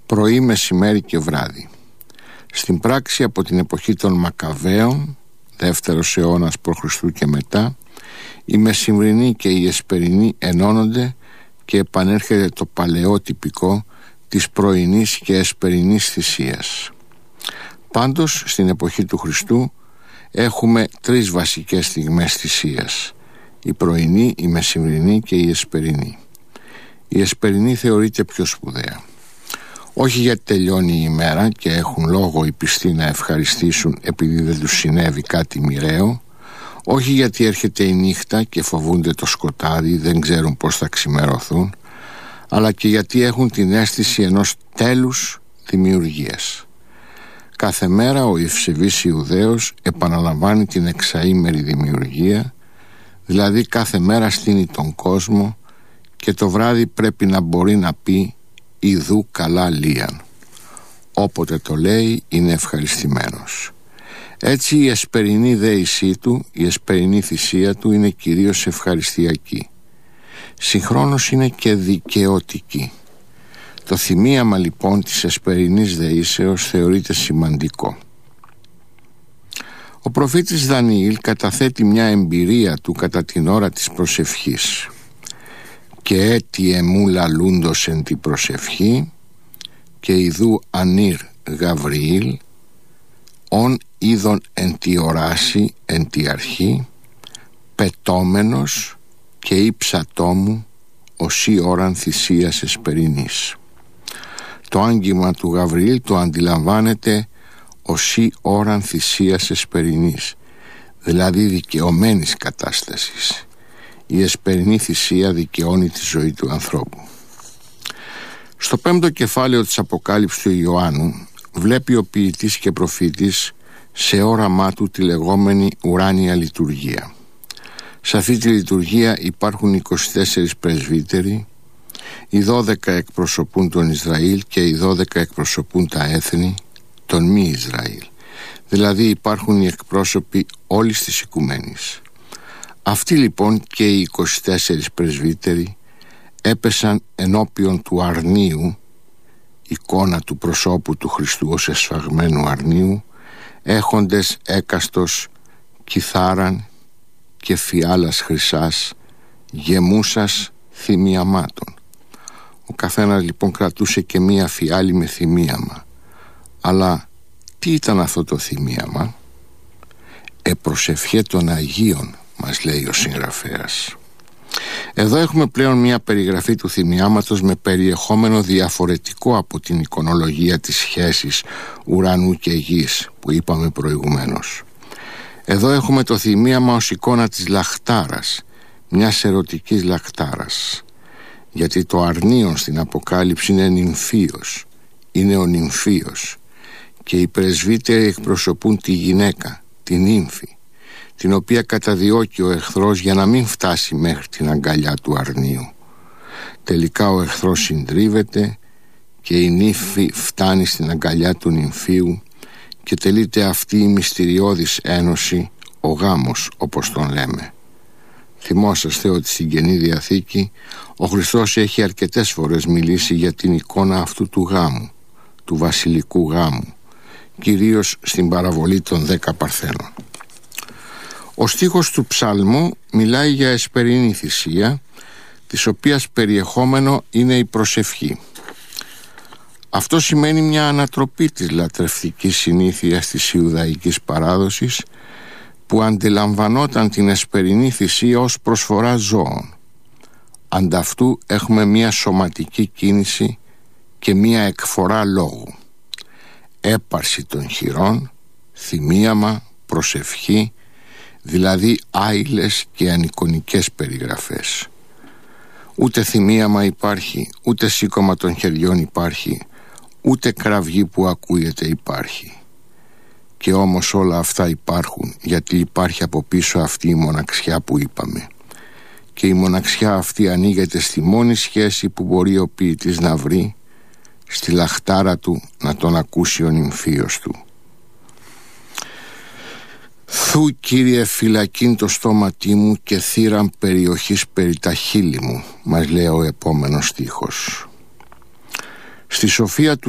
πρωί, μεσημέρι και βράδυ. Στην πράξη, από την εποχή των Μακαβαίων, 2ος αιώνας π.Χ. και μετά, η μεσημβρινή και η εσπερινή ενώνονται και επανέρχεται το παλαιό τυπικό της πρωινής και εσπερινής θυσίας. Πάντως, στην εποχή του Χριστού έχουμε 3 βασικές στιγμές θυσίας: η πρωινή, η μεσημβρινή και η εσπερινή. Η εσπερινή θεωρείται πιο σπουδαία. Όχι γιατί τελειώνει η ημέρα και έχουν λόγο οι πιστοί να ευχαριστήσουν επειδή δεν τους συνέβη κάτι μοιραίο, όχι γιατί έρχεται η νύχτα και φοβούνται το σκοτάδι, δεν ξέρουν πώς θα ξημερωθούν, αλλά και γιατί έχουν την αίσθηση ενός τέλους δημιουργίας. Κάθε μέρα ο ευσεβής Ιουδαίος επαναλαμβάνει την εξαήμερη δημιουργία, δηλαδή κάθε μέρα στείνει τον κόσμο και το βράδυ πρέπει να μπορεί να πει «Ιδού καλά λίαν». Όποτε το λέει είναι ευχαριστημένος. Έτσι η εσπερινή δέησή του, η εσπερινή θυσία του είναι κυρίως ευχαριστιακή. Συγχρόνως είναι και δικαιωτική. Το θυμίαμα λοιπόν της εσπερινής δεήσεως θεωρείται σημαντικό. Ο προφήτης Δανιήλ καταθέτει μια εμπειρία του κατά την ώρα της προσευχής. «Και έτι εμού λαλούντος εν τη προσευχή, και ιδού ανήρ Γαβριήλ, ον είδον εν τη οράση εν τη αρχή, πετώμενος και ύψατό μου οσί ώραν θυσίας εσπερινής». Το άγγιγμα του Γαβριήλ το αντιλαμβάνεται οσί ώραν θυσίας εσπερινής, δηλαδή δικαιωμένης κατάστασης. Η εσπερινή θυσία δικαιώνει τη ζωή του ανθρώπου. Στο 5ο κεφάλαιο της Αποκάλυψης του Ιωάννου βλέπει ο ποιητής και προφήτης σε όραμά του τη λεγόμενη ουράνια λειτουργία. Σε αυτή τη λειτουργία υπάρχουν 24 πρεσβύτεροι, οι 12 εκπροσωπούν τον Ισραήλ και οι 12 εκπροσωπούν τα έθνη των μη Ισραήλ. Δηλαδή υπάρχουν οι εκπρόσωποι όλης της οικουμένης. Αυτοί λοιπόν και οι 24 πρεσβύτεροι έπεσαν ενώπιον του αρνίου, εικόνα του προσώπου του Χριστού ως εσφαγμένου αρνίου, έχοντες έκαστος κιθάραν και φιάλας χρυσάς, γεμούσας θυμιαμάτων. Ο καθένας λοιπόν κρατούσε και μία φιάλη με θυμίαμα. Αλλά τι ήταν αυτό το θυμίαμα? «Επροσευχέ των Αγίων», μας λέει ο συγγραφέας. Εδώ έχουμε πλέον μια περιγραφή του θυμιάματος με περιεχόμενο διαφορετικό από την εικονολογία της σχέσης ουρανού και γης που είπαμε προηγουμένως. Εδώ έχουμε το θυμίαμα ως εικόνα της λαχτάρας, μιας ερωτικής λαχτάρας, γιατί το αρνίον στην Αποκάλυψη είναι νυμφίος, είναι ο νυμφίος, και οι πρεσβύτεροι εκπροσωπούν τη γυναίκα, την νύμφη, την οποία καταδιώκει ο εχθρός για να μην φτάσει μέχρι την αγκαλιά του αρνίου. Τελικά ο εχθρός συντρίβεται και η νύμφη φτάνει στην αγκαλιά του νυμφίου και τελείται αυτή η μυστηριώδης ένωση, ο γάμος όπως τον λέμε. Θυμόσαστε ότι στην Καινή Διαθήκη ο Χριστός έχει αρκετές φορές μιλήσει για την εικόνα αυτού του γάμου, του βασιλικού γάμου, κυρίως στην παραβολή των 10 παρθένων. Ο στίχος του ψαλμού μιλάει για εσπερινή θυσία, της οποίας περιεχόμενο είναι η προσευχή. Αυτό σημαίνει μια ανατροπή της λατρευτικής συνήθειας της Ιουδαϊκής παράδοσης, που αντιλαμβανόταν την εσπερινή θυσία ως προσφορά ζώων. Ανταυτού έχουμε μια σωματική κίνηση και μια εκφορά λόγου. Έπαρση των χειρών, θυμίαμα, προσευχή, δηλαδή άειλες και ανικονικές περιγραφές. Ούτε θυμίαμα υπάρχει, ούτε σήκωμα των χεριών υπάρχει, ούτε κραυγή που ακούγεται υπάρχει. Και όμως όλα αυτά υπάρχουν, γιατί υπάρχει από πίσω αυτή η μοναξιά που είπαμε. Και η μοναξιά αυτή ανοίγεται στη μόνη σχέση που μπορεί ο ποιητής να βρει, στη λαχτάρα του να τον ακούσει ο νυμφίος του. «Θου, Κύριε, φυλακήν το στόματί μου και θύραν περιοχής περί τα χείλη μου», μας λέει ο επόμενος στίχος. Στη σοφία του